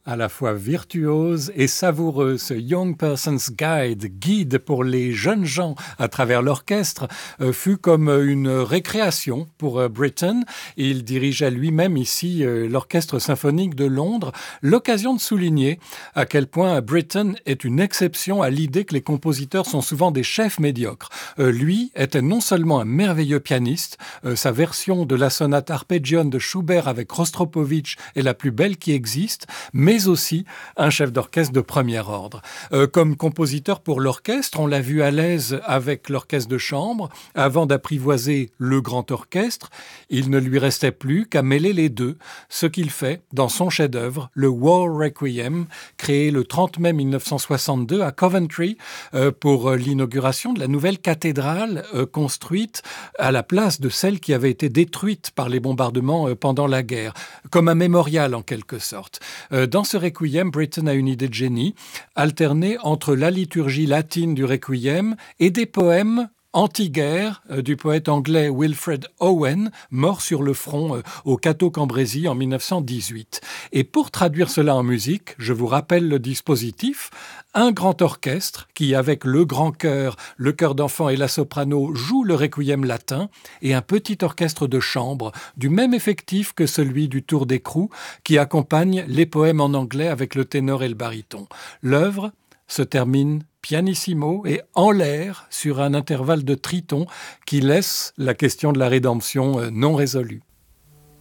À la fois virtuose et savoureux, ce Young Person's guide pour les jeunes gens à travers l'orchestre, fut comme une récréation pour Britten. Il dirigeait lui-même ici l'Orchestre symphonique de Londres, l'occasion de souligner à quel point Britten est une exception à l'idée que les compositeurs sont souvent des chefs médiocres. Lui était non seulement un merveilleux pianiste, sa version de la sonate Arpeggione de Schubert avec Rostropovitch est la plus belle qui existe, mais aussi un chef d'orchestre de premier ordre. Comme compositeur pour l'orchestre, on l'a vu à l'aise avec l'orchestre de chambre. Avant d'apprivoiser le grand orchestre, il ne lui restait plus qu'à mêler les deux, ce qu'il fait dans son chef-d'œuvre, le War Requiem, créé le 30 mai 1962 à Coventry pour l'inauguration de la nouvelle cathédrale construite à la place de celle qui avait été détruite par les bombardements pendant la guerre, comme un mémorial en quelque sorte. Dans ce requiem, Britten a une idée de génie, alterner entre la liturgie latine du requiem et des poèmes anti-guerre du poète anglais Wilfred Owen, mort sur le front au Cateau-Cambrésis en 1918. Et pour traduire cela en musique, je vous rappelle le dispositif, un grand orchestre qui, avec le grand chœur, le chœur d'enfant et la soprano, joue le requiem latin, et un petit orchestre de chambre, du même effectif que celui du Tour d'écrou, qui accompagne les poèmes en anglais avec le ténor et le baryton. L'œuvre se termine pianissimo et en l'air sur un intervalle de triton qui laisse la question de la rédemption non résolue.